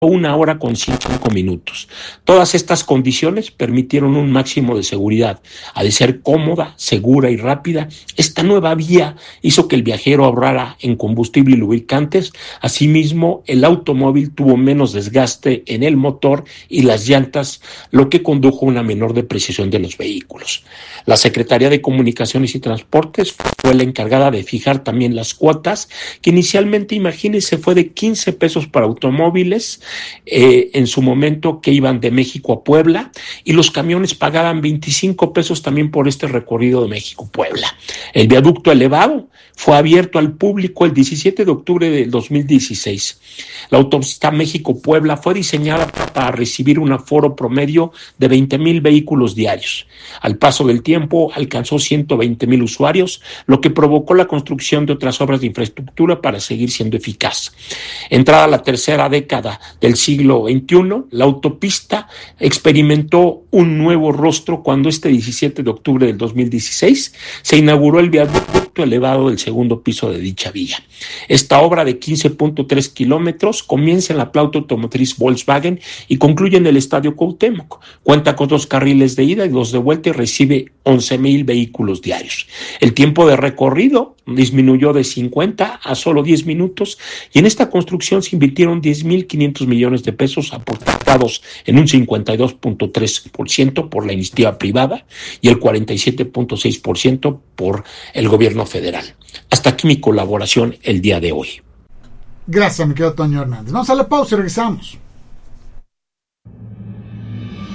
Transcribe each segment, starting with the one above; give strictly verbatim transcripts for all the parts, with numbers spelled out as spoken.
una hora con cinco minutos. Todas estas condiciones permitieron un máximo de seguridad. Ha de ser cómoda, segura y rápida, esta nueva vía hizo que el viajero ahorrara en combustible y lubricantes. Asimismo, el automóvil tuvo menos desgaste en el motor y las llantas, lo que condujo a una menor depreciación de los vehículos. La Secretaría de Comunicaciones y Transportes fue la encargada de fijar también las cuotas, que inicialmente, imagínense, fue de quince pesos para automóviles, Eh, en su momento, que iban de México a Puebla, y los camiones pagaban veinticinco pesos también por este recorrido de México-Puebla. El viaducto elevado fue abierto al público el diecisiete de octubre del dos mil dieciséis. La autopista México-Puebla fue diseñada para recibir un aforo promedio de veinte mil vehículos diarios. Al paso del tiempo alcanzó ciento veinte mil usuarios, lo que provocó la construcción de otras obras de infraestructura para seguir siendo eficaz. Entrada la tercera década del siglo veintiuno, la autopista experimentó un nuevo rostro cuando este diecisiete de octubre del dos mil dieciséis se inauguró el viaducto elevado del segundo piso de dicha vía. Esta obra de quince punto tres kilómetros comienza en la planta automotriz Volkswagen y concluye en el Estadio Cuauhtémoc. Cuenta con dos carriles de ida y dos de vuelta y recibe once mil vehículos diarios. El tiempo de recorrido disminuyó de cincuenta a solo diez minutos y en esta construcción se invirtieron diez mil quinientos millones de pesos, aportados en un cincuenta y dos punto tres por ciento por la iniciativa privada y el cuarenta y siete punto seis por ciento por el gobierno federal. Hasta aquí mi colaboración el día de hoy. Gracias, mi querido Toño Hernández. Vamos a la pausa y regresamos.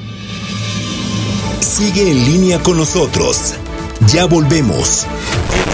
Sigue en línea con nosotros. Ya volvemos.